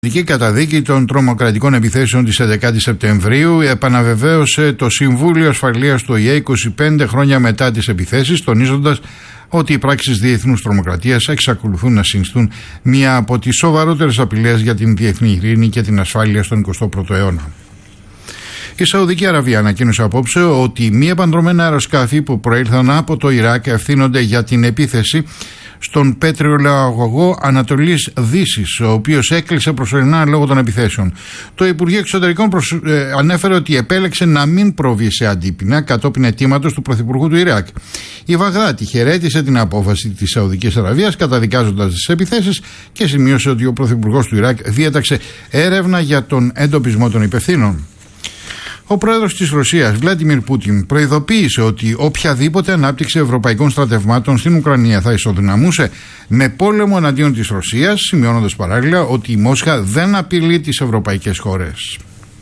Η καταδίκη των τρομοκρατικών επιθέσεων της 11ης Σεπτεμβρίου επαναβεβαίωσε το Συμβούλιο Ασφαλείας του ΟΗΕ 25 χρόνια μετά τις επιθέσεις, τονίζοντας ότι οι πράξεις διεθνούς τρομοκρατίας εξακολουθούν να συνιστούν μία από τις σοβαρότερες απειλές για την διεθνή ειρήνη και την ασφάλεια στον 21ο αιώνα. Η Σαουδική Αραβία ανακοίνωσε απόψε ότι μη επανδρομένα αεροσκάφη που προήλθαν από το Ιράκ ευθύνονται για την επίθεση στον πετρελαιοαγωγό Ανατολής Δύσης, ο οποίος έκλεισε προσωρινά λόγω των επιθέσεων. Το Υπουργείο Εξωτερικών ανέφερε ότι επέλεξε να μην προβεί σε αντίπεινα κατόπιν αιτήματος του Πρωθυπουργού του Ιράκ. Η Βαγδάτη χαιρέτησε την απόφαση της Σαουδικής Αραβίας, καταδικάζοντας τις επιθέσεις, και σημείωσε ότι ο Πρωθυπουργός του Ιράκ διέταξε έρευνα για τον εντοπισμό των υπευθύνων. Ο πρόεδρος της Ρωσίας, Βλάντιμιρ Πούτιν, προειδοποίησε ότι οποιαδήποτε ανάπτυξη ευρωπαϊκών στρατευμάτων στην Ουκρανία θα ισοδυναμούσε με πόλεμο εναντίον της Ρωσίας, σημειώνοντας παράλληλα ότι η Μόσχα δεν απειλεί τις ευρωπαϊκές χώρες.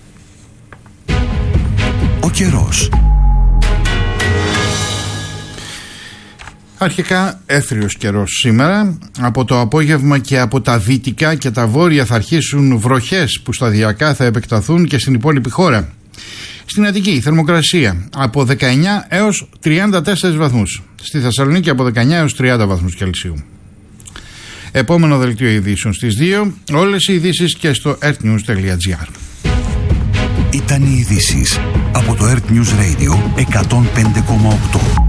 Ο καιρός. Αρχικά έθριος καιρός σήμερα. Από το απόγευμα και από τα δυτικά και τα βόρεια θα αρχίσουν βροχές που σταδιακά θα επεκταθούν και στην υπόλοιπη χώρα. Στην Αττική η θερμοκρασία από 19 έως 34 βαθμούς. Στη Θεσσαλονίκη από 19 έως 30 βαθμούς Κελσίου. Επόμενο δελτίο ειδήσεων στις 2. Όλες οι ειδήσεις και στο earthnews.gr. Ήταν οι ειδήσεις από το Earth News Radio 105,8.